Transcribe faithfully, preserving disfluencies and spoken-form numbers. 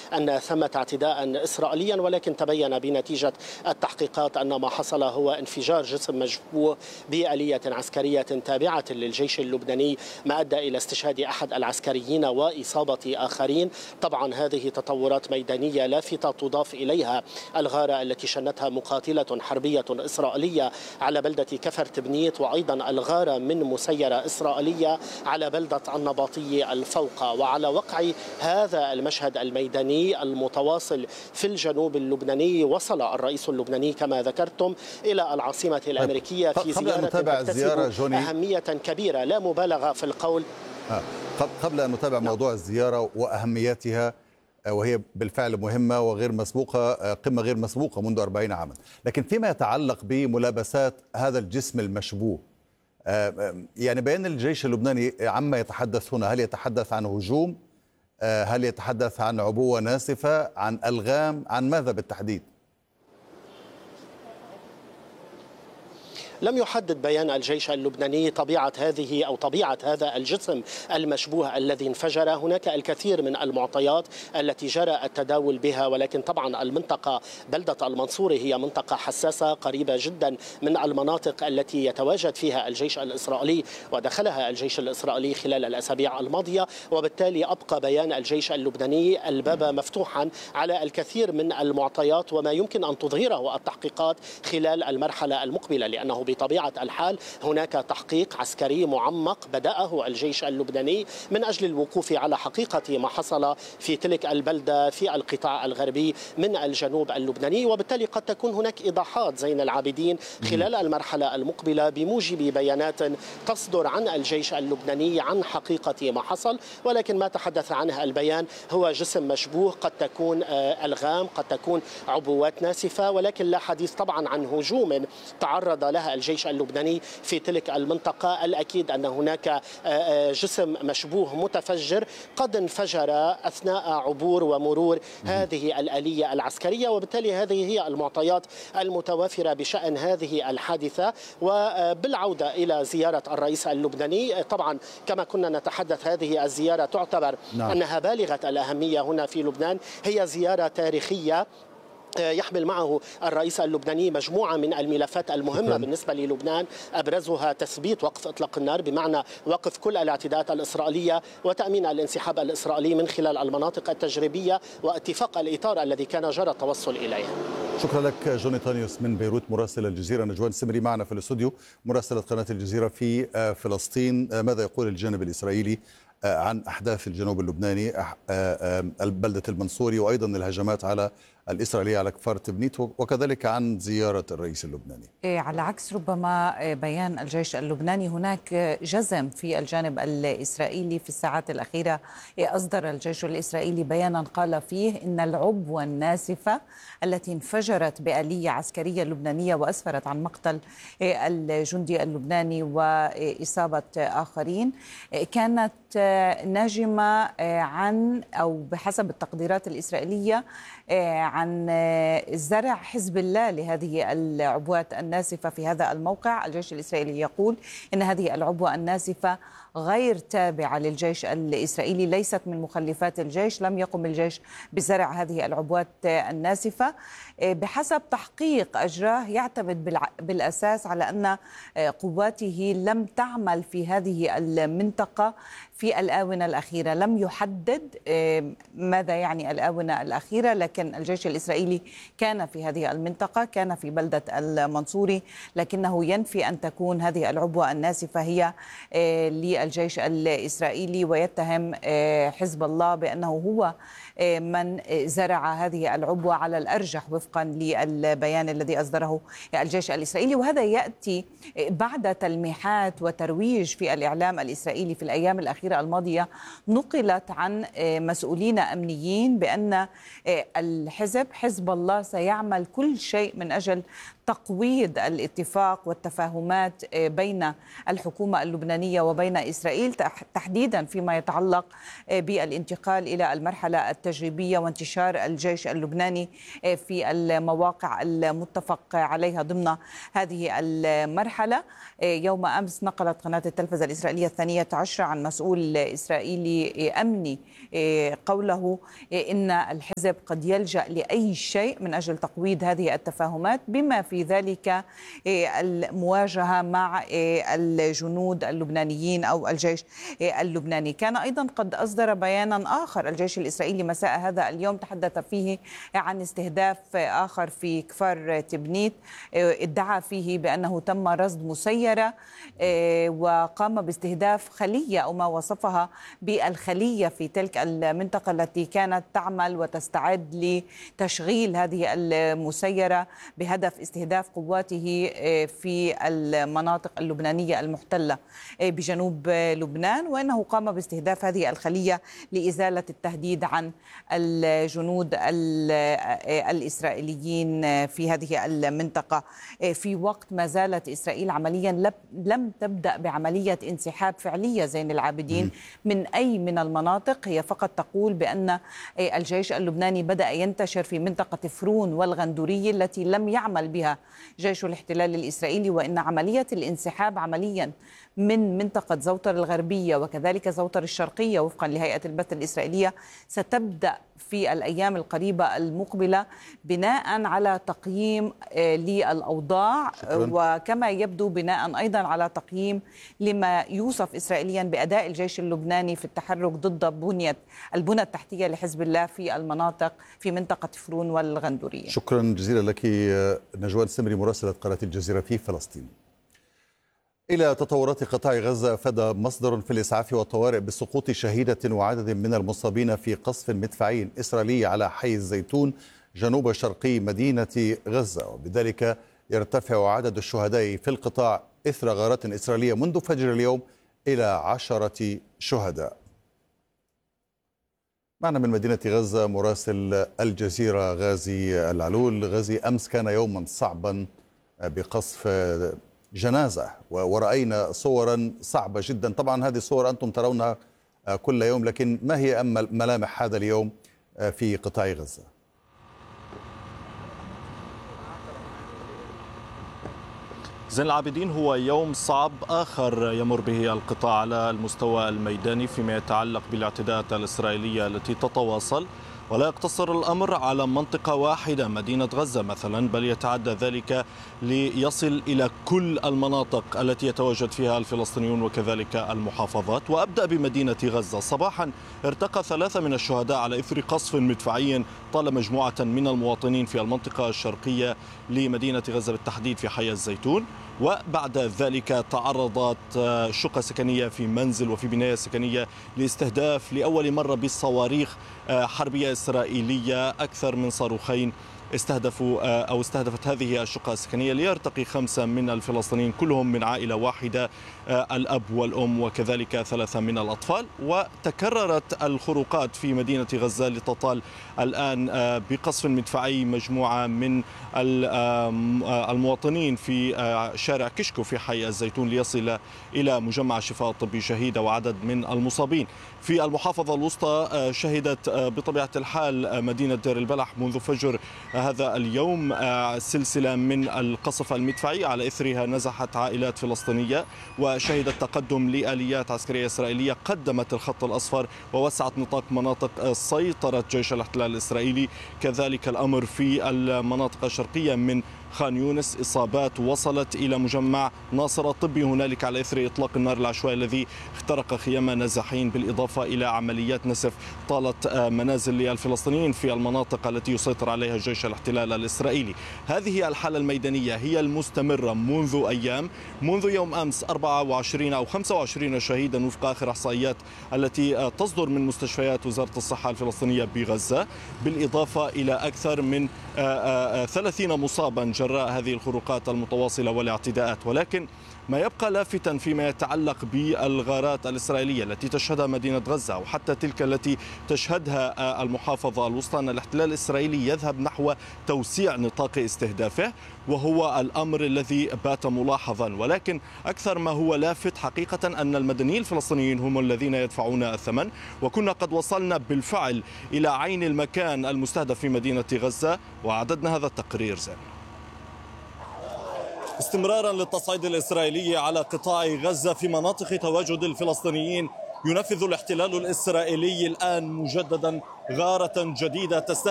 أن ثمة اعتداء إسرائيليا، ولكن تبين بنتيجة التحقيقات أن ما حصل هو انفجار جسم مشبوه بآلية عسكرية تابعة للجيش اللبناني، ما أدى إلى استشهاد أحد العسكريين وإصابة آخرين. طبعا هذه تطورات ميدانية لافتة تضاف إليها الغارة التي شنتها مقاتلة حربية إسرائيلية على بلدة كفر تبنيت، وأيضا الغارة من مسيرة إسرائيلية على بلدة النباطية الفوقة. وعلى وقع هذا المشهد الميداني المتواصل في الجنوب اللبناني، وصل الرئيس اللبناني كما ذكرتم إلى العاصمة الأمريكية في زيارة تكتسب أهمية كبيرة، لا مبالغة في القول. آه. قبل أن نتابع موضوع الزيارة وأهميتها، وهي بالفعل مهمة وغير مسبوقة، قمة غير مسبوقة منذ أربعين عاما، لكن فيما يتعلق بملابسات هذا الجسم المشبوه، يعني بيان الجيش اللبناني عما يتحدث هنا، هل يتحدث عن هجوم؟ هل يتحدث عن عبوة ناسفة؟ عن ألغام؟ عن ماذا بالتحديد؟ لم يحدد بيان الجيش اللبناني طبيعة هذه أو طبيعة هذا الجسم المشبوه الذي انفجر. هناك الكثير من المعطيات التي جرى التداول بها، ولكن طبعا المنطقة بلدة المنصورة هي منطقة حساسة قريبة جدا من المناطق التي يتواجد فيها الجيش الإسرائيلي ودخلها الجيش الإسرائيلي خلال الأسابيع الماضية، وبالتالي أبقى بيان الجيش اللبناني الباب مفتوحا على الكثير من المعطيات وما يمكن أن تظهره التحقيقات خلال المرحلة المقبلة، لأنه بطبيعة الحال هناك تحقيق عسكري معمق بدأه الجيش اللبناني من أجل الوقوف على حقيقة ما حصل في تلك البلدة في القطاع الغربي من الجنوب اللبناني، وبالتالي قد تكون هناك إيضاحات زين العابدين خلال المرحلة المقبلة بموجب بيانات تصدر عن الجيش اللبناني عن حقيقة ما حصل. ولكن ما تحدث عنه البيان هو جسم مشبوه، قد تكون ألغام، قد تكون عبوات ناسفة، ولكن لا حديث طبعا عن هجوم تعرض لها الجيش اللبناني في تلك المنطقة. الأكيد أن هناك جسم مشبوه متفجر قد انفجر أثناء عبور ومرور هذه الآلية العسكرية، وبالتالي هذه هي المعطيات المتوافرة بشأن هذه الحادثة. وبالعودة إلى زيارة الرئيس اللبناني، طبعا كما كنا نتحدث هذه الزيارة تعتبر نعم. أنها بالغة الأهمية هنا في لبنان، هي زيارة تاريخية يحمل معه الرئيس اللبناني مجموعة من الملفات المهمة شكرا. بالنسبة للبنان، أبرزها تثبيت وقف إطلاق النار، بمعنى وقف كل الاعتداءات الإسرائيلية وتأمين الانسحاب الإسرائيلي من خلال المناطق التجريبية واتفاق الإطار الذي كان جرى التوصل إليه. شكرا لك جوني طانيوس من بيروت مراسل الجزيرة. نجوان سمري معنا في الاستوديو مراسلة قناة الجزيرة في فلسطين. ماذا يقول الجانب الإسرائيلي عن أحداث الجنوب اللبناني، بلدة المنصوري، وأيضا الهجمات على الإسرائيلية على كفر تبنيت، وكذلك عن زيارة الرئيس اللبناني؟ على عكس ربما بيان الجيش اللبناني، هناك جزم في الجانب الإسرائيلي. في الساعات الأخيرة أصدر الجيش الإسرائيلي بيانا قال فيه إن العبوة الناسفة التي انفجرت بآلية عسكرية لبنانية وأسفرت عن مقتل الجندي اللبناني وإصابة آخرين كانت ناجمة عن، أو بحسب التقديرات الإسرائيلية، عن زرع حزب الله لهذه العبوات الناسفة في هذا الموقع. الجيش الإسرائيلي يقول إن هذه العبوة الناسفة غير تابعة للجيش الإسرائيلي، ليست من مخلفات الجيش، لم يقم الجيش بزرع هذه العبوات الناسفة. بحسب تحقيق أجراه يعتمد بالأساس على أن قواته لم تعمل في هذه المنطقة في الآونة الأخيرة. لم يحدد ماذا يعني الآونة الأخيرة، لكن الجيش الإسرائيلي كان في هذه المنطقة، كان في بلدة المنصوري، لكنه ينفي أن تكون هذه العبوة الناسفة هي للجيش الإسرائيلي، ويتهم حزب الله بأنه هو من زرع هذه العبوة على الأرجح وفقا للبيان الذي أصدره الجيش الإسرائيلي. وهذا يأتي بعد تلميحات وترويج في الإعلام الإسرائيلي في الأيام الأخيرة الماضية، نقلت عن مسؤولين أمنيين بأن الحزب حزب الله سيعمل كل شيء من أجل تقويض الاتفاق والتفاهمات بين الحكومة اللبنانية وبين إسرائيل، تحديدا فيما يتعلق بالانتقال إلى المرحلة التجريبية وانتشار الجيش اللبناني في المواقع المتفق عليها ضمن هذه المرحلة. يوم أمس نقلت قناة التلفزة الإسرائيلية الثانية عشرة عن مسؤول إسرائيلي أمني قوله إن الحزب قد يلجأ لأي شيء من أجل تقويض هذه التفاهمات، بما في ذلك المواجهة مع الجنود اللبنانيين أو الجيش اللبناني. كان أيضا قد أصدر بيانا آخر الجيش الإسرائيلي مساء هذا اليوم تحدث فيه عن استهداف آخر في كفر تبنيت، ادعى فيه بأنه تم رصد مسيرة وقام باستهداف خلية أو ما وصفها بالخلية في تلك المنطقة التي كانت تعمل وتستعد لتشغيل هذه المسيرة بهدف استهداف قواته في المناطق اللبنانية المحتلة بجنوب لبنان، وأنه قام باستهداف هذه الخلية لإزالة التهديد عن الجنود الإسرائيليين في هذه المنطقة، في وقت ما زالت إسرائيل عمليا لم تبدأ بعملية انسحاب فعلية زين العابدين من أي من المناطق. هي فقط تقول بأن الجيش اللبناني بدأ ينتشر في منطقة فرون والغندورية التي لم يعمل بها جيش الاحتلال الإسرائيلي، وإن عملية الانسحاب عمليا من منطقة زوطر الغربية وكذلك زوطر الشرقية وفقا لهيئة البث الإسرائيلية ستبدأ في الأيام القريبة المقبلة بناء على تقييم للأوضاع، وكما يبدو بناء أيضا على تقييم لما يوصف إسرائيليا بأداء الجيش اللبناني في التحرك ضد بنية البنى التحتية لحزب الله في المناطق في منطقة فرون والغندورية. شكرا جزيلا لك نجوان سمري مراسلة قناة الجزيرة في فلسطين. إلى تطورات قطاع غزة، أفاد مصدر في الإسعاف والطوارئ بسقوط شهيدة وعدد من المصابين في قصف مدفعي إسرائيلي على حي الزيتون جنوب شرقي مدينة غزة، وبذلك يرتفع عدد الشهداء في القطاع إثر غارات إسرائيلية منذ فجر اليوم إلى عشرة شهداء. معنا من مدينة غزة مراسل الجزيرة غازي العلول. غازي، أمس كان يوما صعبا بقصف جنازة ورأينا صورا صعبة جدا، طبعا هذه الصور أنتم ترونها كل يوم، لكن ما هي أما ملامح هذا اليوم في قطاع غزة؟ زين العابدين هو يوم صعب آخر يمر به القطاع على المستوى الميداني فيما يتعلق بالاعتداءات الإسرائيلية التي تتواصل، ولا يقتصر الأمر على منطقة واحدة مدينة غزة مثلا، بل يتعدى ذلك ليصل إلى كل المناطق التي يتواجد فيها الفلسطينيون وكذلك المحافظات. وأبدأ بمدينة غزة. صباحا ارتقى ثلاثة من الشهداء على إثر قصف مدفعي طال مجموعة من المواطنين في المنطقة الشرقية لمدينة غزة بالتحديد في حي الزيتون، وبعد ذلك تعرضت شقة سكنية في منزل وفي بناية سكنية لاستهداف لأول مرة بالصواريخ حربية إسرائيلية. أكثر من صاروخين استهدفوا أو استهدفت هذه الشقة السكنية ليرتقي خمسة من الفلسطينيين كلهم من عائلة واحدة، الأب والأم وكذلك ثلاثة من الأطفال. وتكررت الخروقات في مدينة غزة لتطال الآن بقصف مدفعي مجموعة من المواطنين في شارع كشكو في حي الزيتون ليصل إلى مجمع الشفاء الطبي شهيدة وعدد من المصابين. في المحافظة الوسطى شهدت بطبيعة الحال مدينة دير البلح منذ فجر هذا اليوم سلسلة من القصف المدفعي، على إثرها نزحت عائلات فلسطينية وشهدت تقدم لآليات عسكرية إسرائيلية قدمت الخط الأصفر ووسعت نطاق مناطق سيطرة جيش الاحتلال الإسرائيلي. كذلك الأمر في المناطق الشرقية من خان يونس، إصابات وصلت إلى مجمع ناصر الطبي هنالك على إثر إطلاق النار العشوائي الذي اخترق خيام نازحين، بالإضافة إلى عمليات نسف طالت منازل للفلسطينيين في المناطق التي يسيطر عليها جيش الاحتلال الإسرائيلي. هذه الحالة الميدانية هي المستمرة منذ أيام، منذ يوم أمس أربعة وعشرين أو خمسة وعشرين شهيدا وفق آخر إحصائيات التي تصدر من مستشفيات وزارة الصحة الفلسطينية بغزة، بالإضافة إلى أكثر من ثلاثين مصابا جراء هذه الخروقات المتواصلة والاعتداءات. ولكن ما يبقى لافتا فيما يتعلق بالغارات الإسرائيلية التي تشهدها مدينة غزة وحتى تلك التي تشهدها المحافظة الوسطى أن الاحتلال الإسرائيلي يذهب نحو توسيع نطاق استهدافه، وهو الأمر الذي بات ملاحظا. ولكن أكثر ما هو لافت حقيقة أن المدنيين الفلسطينيين هم الذين يدفعون الثمن، وكنا قد وصلنا بالفعل إلى عين المكان المستهدف في مدينة غزة وعددنا هذا التقرير. زين. استمرارا للتصعيد الإسرائيلي على قطاع غزة في مناطق تواجد الفلسطينيين، ينفذ الاحتلال الإسرائيلي الآن مجددا غارة جديدة تستهدف